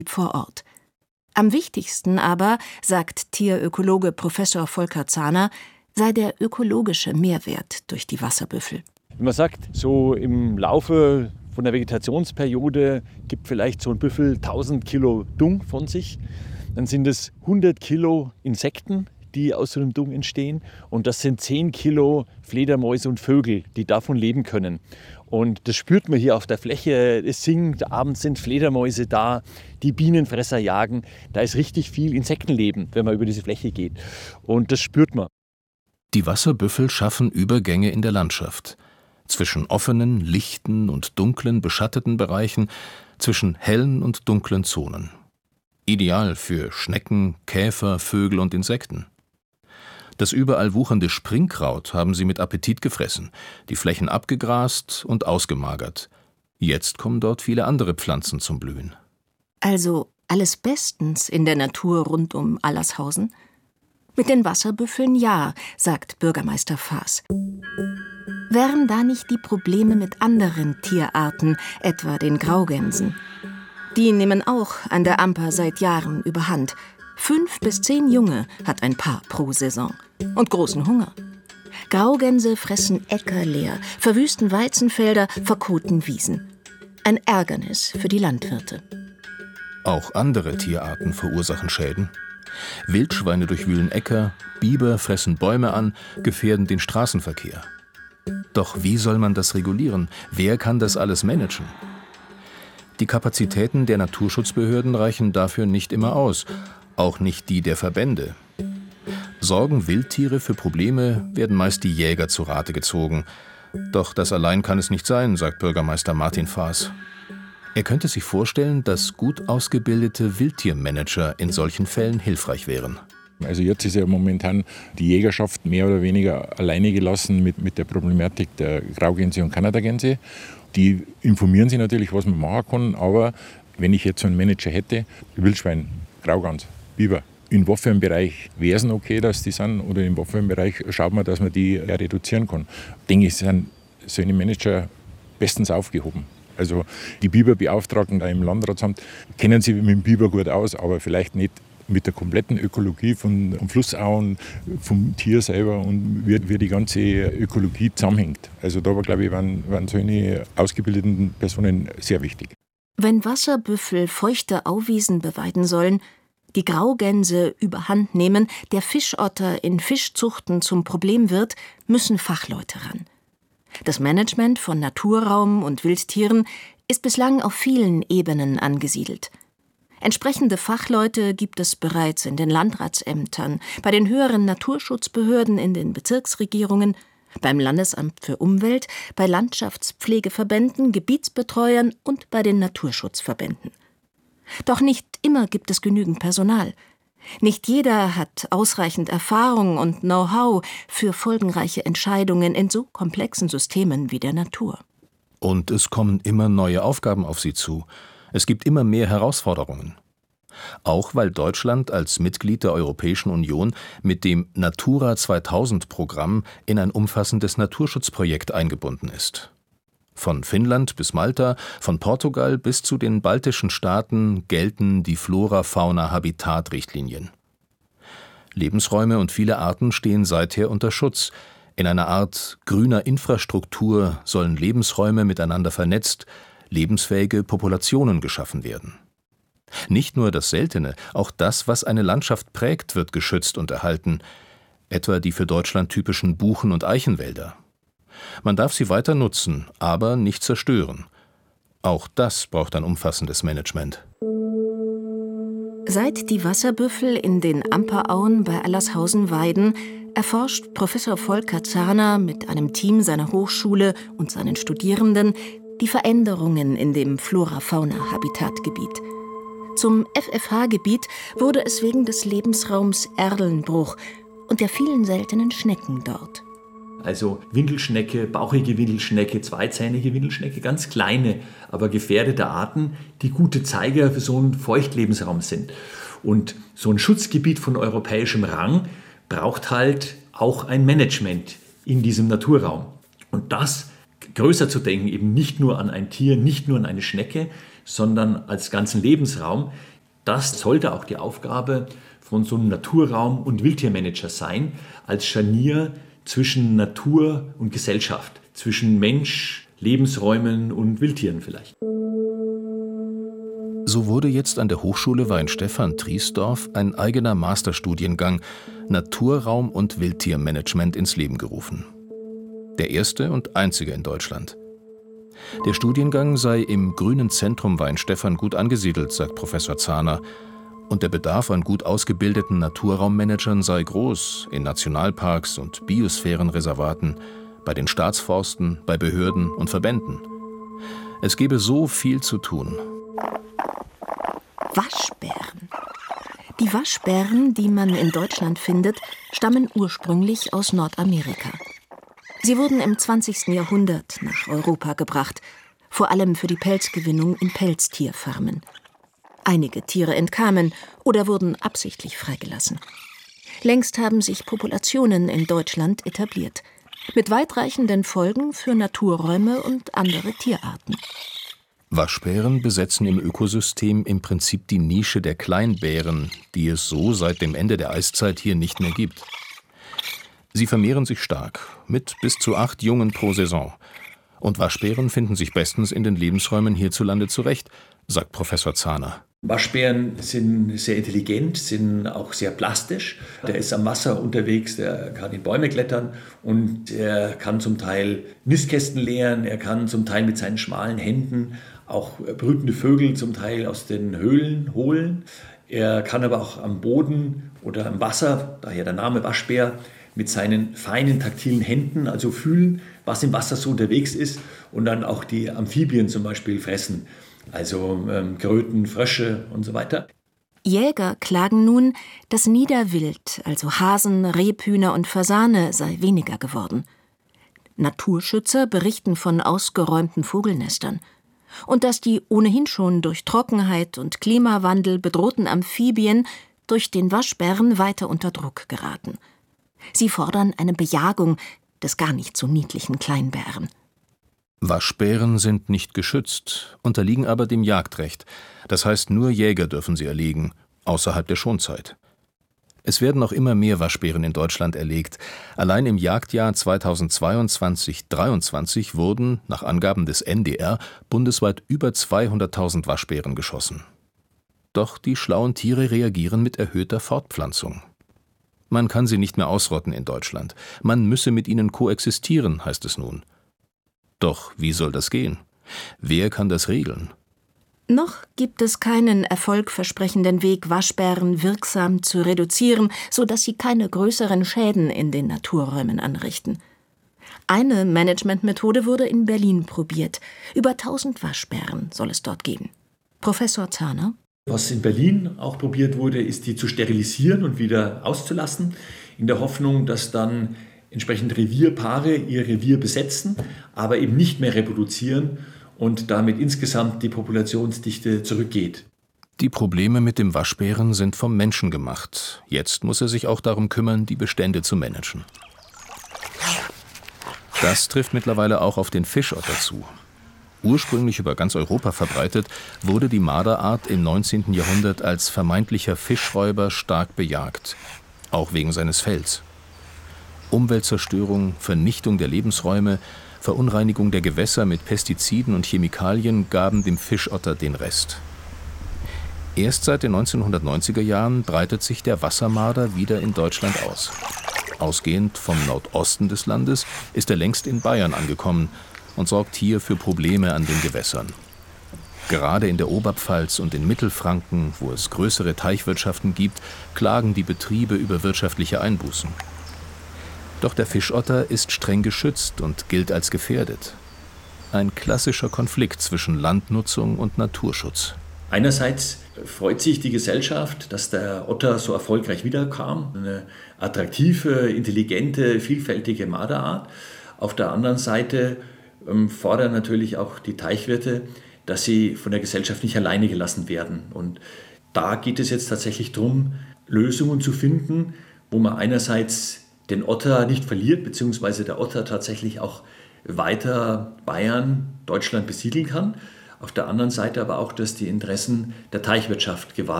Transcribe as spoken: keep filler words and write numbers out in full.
vor Ort. Am wichtigsten aber, sagt Tierökologe Professor Volker Zahner, sei der ökologische Mehrwert durch die Wasserbüffel. Wenn man sagt, so im Laufe von der Vegetationsperiode gibt vielleicht so ein Büffel tausend Kilo Dung von sich, dann sind es hundert Kilo Insekten, die aus so einem Dung entstehen. Und das sind zehn Kilo Fledermäuse und Vögel, die davon leben können. Und das spürt man hier auf der Fläche. Es singt, abends sind Fledermäuse da, die Bienenfresser jagen. Da ist richtig viel Insektenleben, wenn man über diese Fläche geht. Und das spürt man. Die Wasserbüffel schaffen Übergänge in der Landschaft. Zwischen offenen, lichten und dunklen, beschatteten Bereichen, zwischen hellen und dunklen Zonen. Ideal für Schnecken, Käfer, Vögel und Insekten. Das überall wuchernde Springkraut haben sie mit Appetit gefressen, die Flächen abgegrast und ausgemagert. Jetzt kommen dort viele andere Pflanzen zum Blühen. Also alles bestens in der Natur rund um Allershausen? Mit den Wasserbüffeln ja, sagt Bürgermeister Faas. Wären da nicht die Probleme mit anderen Tierarten, etwa den Graugänsen? Die nehmen auch an der Amper seit Jahren überhand. Fünf bis zehn Junge hat ein Paar pro Saison. Und großen Hunger. Graugänse fressen Äcker leer, verwüsten Weizenfelder, verkoten Wiesen. Ein Ärgernis für die Landwirte. Auch andere Tierarten verursachen Schäden. Wildschweine durchwühlen Äcker, Biber fressen Bäume an, gefährden den Straßenverkehr. Doch wie soll man das regulieren? Wer kann das alles managen? Die Kapazitäten der Naturschutzbehörden reichen dafür nicht immer aus, auch nicht die der Verbände. Sorgen Wildtiere für Probleme, werden meist die Jäger zu Rate gezogen. Doch das allein kann es nicht sein, sagt Bürgermeister Martin Faas. Er könnte sich vorstellen, dass gut ausgebildete Wildtiermanager in solchen Fällen hilfreich wären. Also jetzt ist ja momentan die Jägerschaft mehr oder weniger alleine gelassen mit, mit der Problematik der Graugänse und Kanadagänse. Die informieren sich natürlich, was man machen kann, aber wenn ich jetzt so einen Manager hätte, Wildschwein, Graugans, Biber, in was für einem Bereich wäre es okay, dass die sind, oder in was für einem Bereich schaut man, dass man die ja reduzieren kann. Denke ich, sind so eine Manager bestens aufgehoben. Also die Biberbeauftragten da im Landratsamt kennen sich mit dem Biber gut aus, aber vielleicht nicht mit der kompletten Ökologie von Flussauen, vom Tier selber und wie, wie die ganze Ökologie zusammenhängt. Also da, glaube ich, waren, waren solche ausgebildeten Personen sehr wichtig. Wenn Wasserbüffel feuchte Auwiesen beweiden sollen, die Graugänse überhand nehmen, der Fischotter in Fischzuchten zum Problem wird, müssen Fachleute ran. Das Management von Naturraum und Wildtieren ist bislang auf vielen Ebenen angesiedelt. Entsprechende Fachleute gibt es bereits in den Landratsämtern, bei den höheren Naturschutzbehörden in den Bezirksregierungen, beim Landesamt für Umwelt, bei Landschaftspflegeverbänden, Gebietsbetreuern und bei den Naturschutzverbänden. Doch nicht immer gibt es genügend Personal. Nicht jeder hat ausreichend Erfahrung und Know-how für folgenreiche Entscheidungen in so komplexen Systemen wie der Natur. Und es kommen immer neue Aufgaben auf sie zu. Es gibt immer mehr Herausforderungen. Auch weil Deutschland als Mitglied der Europäischen Union mit dem Natura zweitausend-Programm in ein umfassendes Naturschutzprojekt eingebunden ist. Von Finnland bis Malta, von Portugal bis zu den baltischen Staaten gelten die Flora-Fauna-Habitat-Richtlinien. Lebensräume und viele Arten stehen seither unter Schutz. In einer Art grüner Infrastruktur sollen Lebensräume miteinander vernetzt, lebensfähige Populationen geschaffen werden. Nicht nur das Seltene, auch das, was eine Landschaft prägt, wird geschützt und erhalten, etwa die für Deutschland typischen Buchen- und Eichenwälder. Man darf sie weiter nutzen, aber nicht zerstören. Auch das braucht ein umfassendes Management. Seit die Wasserbüffel in den Amperauen bei Allershausen weiden, erforscht Professor Volker Zahner mit einem Team seiner Hochschule und seinen Studierenden die Veränderungen in dem Flora-Fauna-Habitatgebiet. Zum F F H-Gebiet wurde es wegen des Lebensraums Erlenbruch und der vielen seltenen Schnecken dort. Also Windelschnecke, bauchige Windelschnecke, zweizähnige Windelschnecke, ganz kleine, aber gefährdete Arten, die gute Zeiger für so einen Feuchtlebensraum sind. Und so ein Schutzgebiet von europäischem Rang braucht halt auch ein Management in diesem Naturraum. Und das größer zu denken, eben nicht nur an ein Tier, nicht nur an eine Schnecke, sondern als ganzen Lebensraum, Das sollte auch die Aufgabe von so einem Naturraum- und Wildtiermanager sein, als Scharnier zwischen Natur und Gesellschaft, zwischen Mensch, Lebensräumen und Wildtieren vielleicht. So wurde jetzt an der Hochschule Weihenstephan-Triesdorf ein eigener Masterstudiengang Naturraum- und Wildtiermanagement ins Leben gerufen. Der erste und einzige in Deutschland. Der Studiengang sei im grünen Zentrum Weihenstephan gut angesiedelt, sagt Professor Zahner. Und der Bedarf an gut ausgebildeten Naturraummanagern sei groß in Nationalparks und Biosphärenreservaten, bei den Staatsforsten, bei Behörden und Verbänden. Es gebe so viel zu tun. Waschbären. Die Waschbären, die man in Deutschland findet, stammen ursprünglich aus Nordamerika. Sie wurden im zwanzigsten Jahrhundert nach Europa gebracht, vor allem für die Pelzgewinnung in Pelztierfarmen. Einige Tiere entkamen oder wurden absichtlich freigelassen. Längst haben sich Populationen in Deutschland etabliert, mit weitreichenden Folgen für Naturräume und andere Tierarten. Waschbären besetzen im Ökosystem im Prinzip die Nische der Kleinbären, die es so seit dem Ende der Eiszeit hier nicht mehr gibt. Sie vermehren sich stark, mit bis zu acht Jungen pro Saison. Und Waschbären finden sich bestens in den Lebensräumen hierzulande zurecht, sagt Professor Zahner. Waschbären sind sehr intelligent, sind auch sehr plastisch. Der ist am Wasser unterwegs, der kann in Bäume klettern und er kann zum Teil Nistkästen leeren, er kann zum Teil mit seinen schmalen Händen auch brütende Vögel zum Teil aus den Höhlen holen. Er kann aber auch am Boden oder am Wasser, daher der Name Waschbär, mit seinen feinen taktilen Händen, also fühlen, was im Wasser so unterwegs ist und dann auch die Amphibien zum Beispiel fressen, also ähm, Kröten, Frösche und so weiter. Jäger klagen nun, das Niederwild, also Hasen, Rebhühner und Fasane, sei weniger geworden. Naturschützer berichten von ausgeräumten Vogelnestern. Und dass die ohnehin schon durch Trockenheit und Klimawandel bedrohten Amphibien durch den Waschbären weiter unter Druck geraten. Sie fordern eine Bejagung des gar nicht so niedlichen Kleinbären. Waschbären sind nicht geschützt, unterliegen aber dem Jagdrecht. Das heißt, nur Jäger dürfen sie erlegen, außerhalb der Schonzeit. Es werden noch immer mehr Waschbären in Deutschland erlegt. Allein im Jagdjahr zweitausendzweiundzwanzig dreiundzwanzig wurden, nach Angaben des N D R, bundesweit über zweihunderttausend Waschbären geschossen. Doch die schlauen Tiere reagieren mit erhöhter Fortpflanzung. Man kann sie nicht mehr ausrotten in Deutschland. Man müsse mit ihnen koexistieren, heißt es nun. Doch wie soll das gehen? Wer kann das regeln? Noch gibt es keinen erfolgversprechenden Weg, Waschbären wirksam zu reduzieren, sodass sie keine größeren Schäden in den Naturräumen anrichten. Eine Managementmethode wurde in Berlin probiert. Über tausend Waschbären soll es dort geben. Professor Zahner? Was in Berlin auch probiert wurde, ist, die zu sterilisieren und wieder auszulassen, in der Hoffnung, dass dann entsprechend Revierpaare ihr Revier besetzen, aber eben nicht mehr reproduzieren und damit insgesamt die Populationsdichte zurückgeht. Die Probleme mit dem Waschbären sind vom Menschen gemacht. Jetzt muss er sich auch darum kümmern, die Bestände zu managen. Das trifft mittlerweile auch auf den Fischotter zu. Ursprünglich über ganz Europa verbreitet, wurde die Marderart im neunzehnten Jahrhundert als vermeintlicher Fischräuber stark bejagt, auch wegen seines Fells. Umweltzerstörung, Vernichtung der Lebensräume, Verunreinigung der Gewässer mit Pestiziden und Chemikalien gaben dem Fischotter den Rest. Erst seit den neunzehnhundertneunziger Jahren breitet sich der Wassermarder wieder in Deutschland aus. Ausgehend vom Nordosten des Landes ist er längst in Bayern angekommen und sorgt hier für Probleme an den Gewässern. Gerade in der Oberpfalz und in Mittelfranken, wo es größere Teichwirtschaften gibt, klagen die Betriebe über wirtschaftliche Einbußen. Doch der Fischotter ist streng geschützt und gilt als gefährdet. Ein klassischer Konflikt zwischen Landnutzung und Naturschutz. Einerseits freut sich die Gesellschaft, dass der Otter so erfolgreich wiederkam. Eine attraktive, intelligente, vielfältige Marderart. Auf der anderen Seite ähm, fordern natürlich auch die Teichwirte, dass sie von der Gesellschaft nicht alleine gelassen werden. Und da geht es jetzt tatsächlich darum, Lösungen zu finden, wo man einerseits den Otter nicht verliert, beziehungsweise der Otter tatsächlich auch weiter Bayern, Deutschland besiedeln kann. Auf der anderen Seite aber auch, dass die Interessen der Teichwirtschaft gewahrt